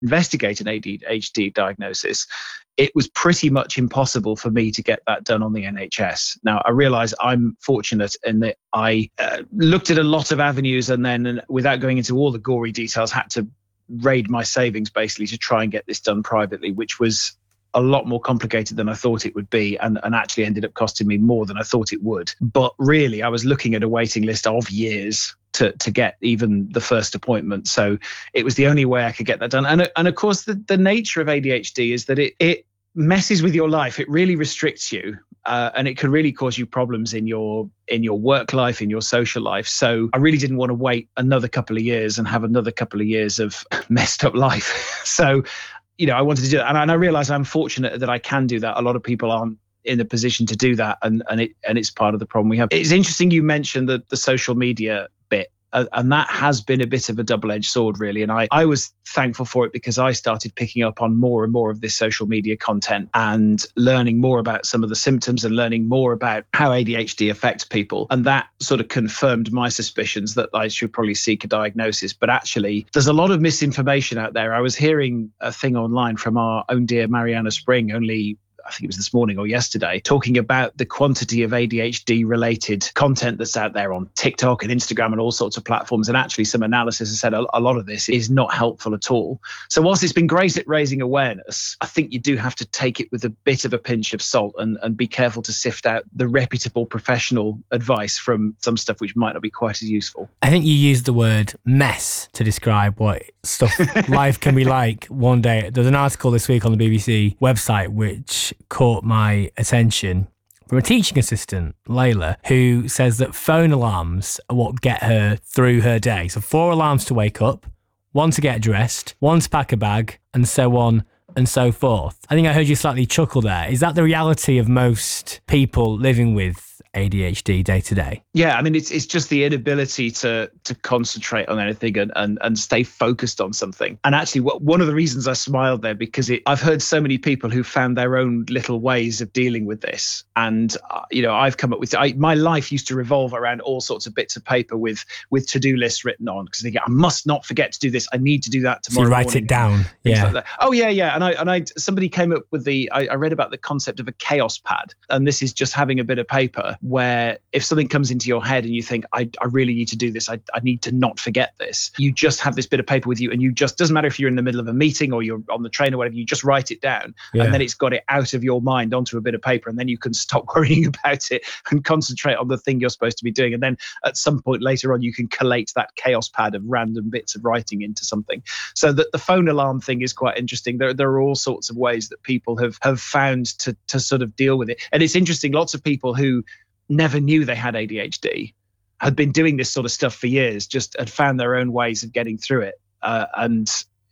investigate an ADHD diagnosis, it was pretty much impossible for me to get that done on the NHS. Now, I realize I'm fortunate in that I looked at a lot of avenues and then, without going into all the gory details, had to raid my savings basically to try and get this done privately, which was a lot more complicated than I thought it would be, and actually ended up costing me more than I thought it would. But really, I was looking at a waiting list of years to get even the first appointment. So it was the only way I could get that done. And of course, the nature of ADHD is that it messes with your life. It really restricts you, and it can really cause you problems in your work life, in your social life. So I really didn't want to wait another couple of years and have another couple of years of messed up life. So I wanted to do that. And I realize I'm fortunate that I can do that. A lot of people aren't in a position to do that. And it's part of the problem we have. It's interesting you mentioned the social media bit. And that has been a bit of a double-edged sword, really. And I was thankful for it because I started picking up on more and more of this social media content and learning more about some of the symptoms and learning more about how ADHD affects people. And that sort of confirmed my suspicions that I should probably seek a diagnosis. But actually, there's a lot of misinformation out there. I was hearing a thing online from our own dear Mariana Spring I think it was this morning or yesterday, talking about the quantity of ADHD related content that's out there on TikTok and Instagram and all sorts of platforms. And actually some analysis has said a lot of this is not helpful at all. So whilst it's been great at raising awareness, I think you do have to take it with a bit of a pinch of salt and be careful to sift out the reputable professional advice from some stuff which might not be quite as useful. I think you used the word mess to describe what stuff life can be like one day. There's an article this week on the BBC website which caught my attention from a teaching assistant, Layla, who says that phone alarms are what get her through her day. So 4 alarms to wake up, 1 to get dressed, 1 to pack a bag, and so on and so forth. I think I heard you slightly chuckle there. Is that the reality of most people living with ADHD day to day? Yeah, I mean, it's just the inability to concentrate on anything and stay focused on something. And actually, one of the reasons I smiled there, because I've heard so many people who found their own little ways of dealing with this. And, I've come up with, my life used to revolve around all sorts of bits of paper with to-do lists written on, because I must not forget to do this. I need to do that tomorrow morning. So you write it down. Yeah. Like that. Oh, yeah. And somebody came up with I read about the concept of a chaos pad. And this is just having a bit of paper where if something comes into your head and you think, I really need to do this, I need to not forget this, you just have this bit of paper with you, and you just, doesn't matter if you're in the middle of a meeting or you're on the train or whatever, you just write it down. Yeah. And then it's got it out of your mind onto a bit of paper, and then you can stop worrying about it and concentrate on the thing you're supposed to be doing. And then at some point later on, you can collate that chaos pad of random bits of writing into something. So that the phone alarm thing is quite interesting. There are all sorts of ways that people have found to sort of deal with it. And it's interesting, lots of people who never knew they had ADHD had been doing this sort of stuff for years, just had found their own ways of getting through it. And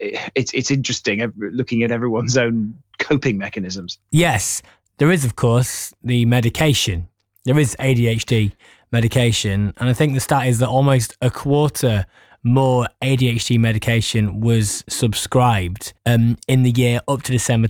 it's interesting looking at everyone's own coping mechanisms. Yes, there is, of course, the medication. There is ADHD medication. And I think the stat is that almost a quarter more ADHD medication was subscribed in the year up to December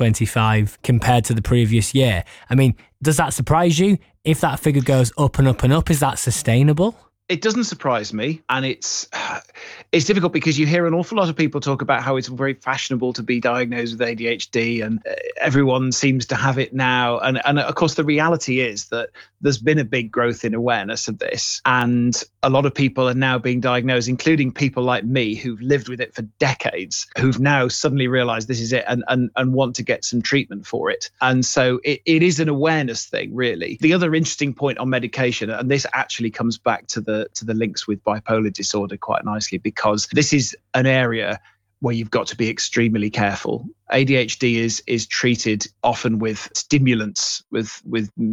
2025 compared to the previous year. I mean, does that surprise you? If that figure goes up and up and up, is that sustainable? It doesn't surprise me, and it's difficult because you hear an awful lot of people talk about how it's very fashionable to be diagnosed with ADHD, and everyone seems to have it now. And of course, the reality is that there's been a big growth in awareness of this, and a lot of people are now being diagnosed, including people like me who've lived with it for decades, who've now suddenly realized this is it and want to get some treatment for it. And so it is an awareness thing, really. The other interesting point on medication, and this actually comes back to the links with bipolar disorder quite nicely, because this is an area where you've got to be extremely careful. ADHD is treated often with stimulants, with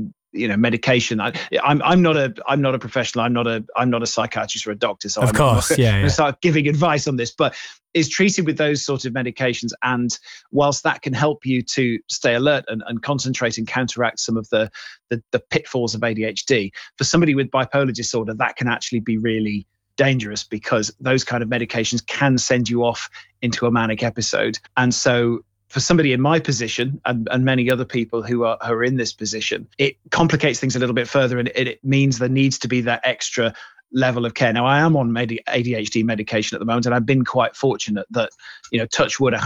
medication. I'm not a professional. I'm not a psychiatrist or a doctor. So of course, I'm going to start giving advice on this, but is treated with those sort of medications. And whilst that can help you to stay alert and concentrate and counteract some of the pitfalls of ADHD, for somebody with bipolar disorder, that can actually be really dangerous, because those kind of medications can send you off into a manic episode. And so for somebody in my position and many other people who are in this position, it complicates things a little bit further, and it means there needs to be that extra level of care. Now, I am on ADHD medication at the moment, and I've been quite fortunate that, touch wood, I